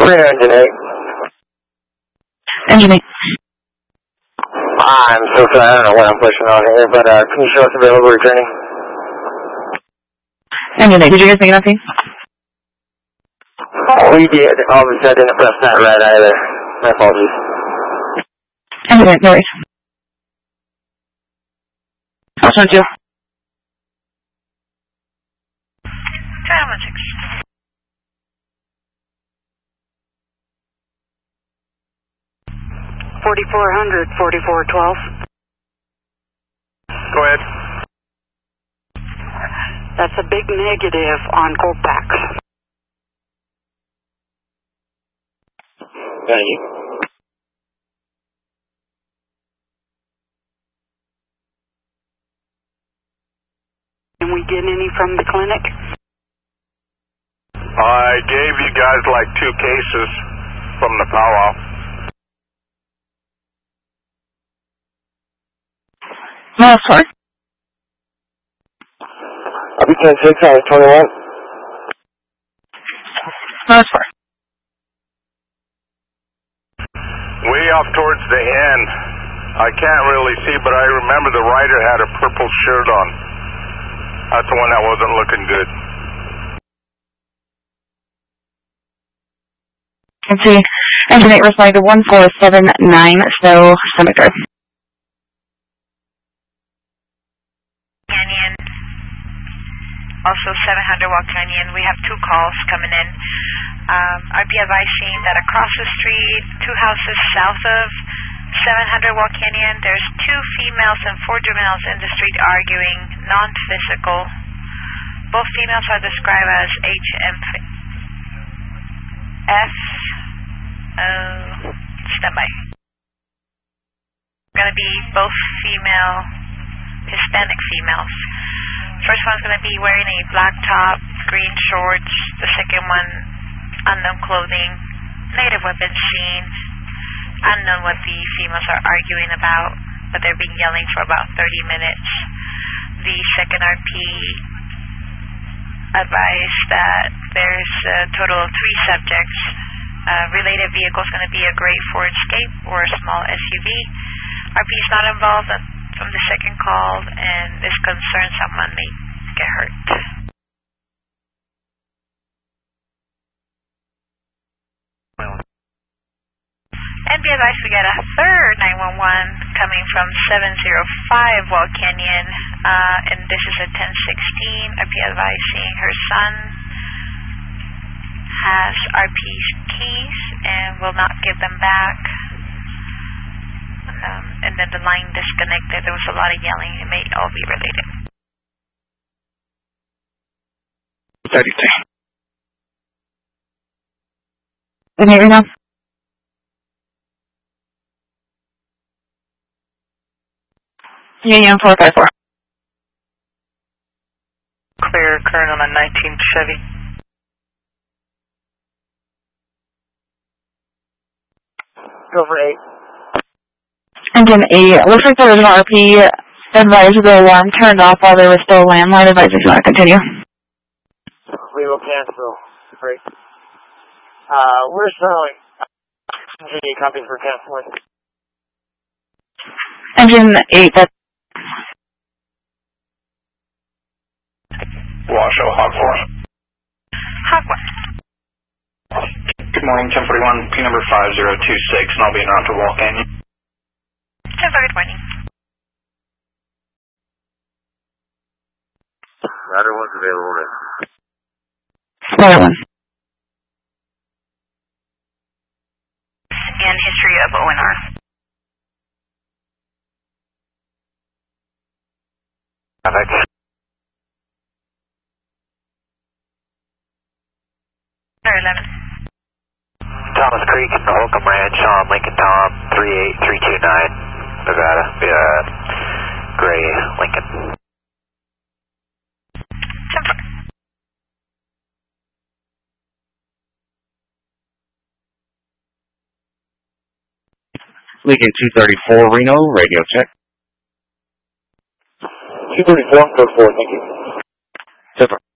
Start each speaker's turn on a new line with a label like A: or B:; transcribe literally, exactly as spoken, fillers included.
A: Clear engine eight.
B: Engine eight.
A: I'm so sorry, I don't know what I'm pushing on here, but uh, can you show us available returning?
B: Engine eight, did you guys make it on scene?
A: Oh, we did. Obviously, I didn't press that right either. My apologies.
B: Engine eight, no worries. Option two.
C: forty-four hundred, forty-four twelve.
D: Go ahead.
C: That's a big negative on Colpax.
A: Thank you.
C: Can we get any from the clinic?
D: I gave you guys like two cases from the powwow.
B: No, sorry.
A: I'll be ten six, I was twenty-one.
B: No, that's fine.
D: Way off towards the end. I can't really see, but I remember the rider had a purple shirt on. That's the one that wasn't looking good.
B: Let's see. Engine eight responding to one four seven nine, so Summit Drive.
E: Canyon. Also seven hundred Wall Canyon. We have two calls coming in. Um, R P advising that across the street, two houses south of seven hundred Wall Canyon, there's two females and four juveniles in the street arguing, non-physical. Both females are described as H M F. Uh, standby. Gonna be both female, Hispanic females. First one's gonna be wearing a black top, green shorts. The second one, unknown clothing, native weapons seen. Unknown what the females are arguing about, but they've been yelling for about thirty minutes. The second R P advised that there's a total of three subjects. Uh, related vehicle is going to be a gray Ford Escape or a small S U V. R P is not involved from the second call and is concerned someone may get hurt. And be advised we got a third nine one one coming from seven zero five Wall Canyon, uh, and this is a ten sixteen. R P advising her son has R P's keys and will not give them back. Um, and then the line disconnected. There was a lot of yelling. It may all be related.
B: thirty-three. Can you hear me now? Union four five four.
C: Clear, current on a nineteen Chevy.
A: Go for eight.
B: Engine eight. Looks like the original R P advised the alarm turned off while there was still a landline. Advice if you want to continue.
A: We will cancel. Great. Uh, we're selling. Any copies for canceling?
B: Engine eight. That's
D: Washoe, Hog four.
E: Hog one.
D: Good morning, ten forty-one, P number five zero two six, and I'll be en route to Wall Canyon.
E: ten four, good morning.
A: Rider one's available then.
B: Rider one.
E: And history of O N R.
A: Perfect.
E: eleven.
A: Thomas Creek, the Holcomb Ranch on Lincoln Tom, three eight three two nine, Nevada, uh, gray Lincoln.
E: ten four.
F: Lincoln two thirty-four, Reno, radio check.
A: two thirty-four, code four, thank you.
F: Super.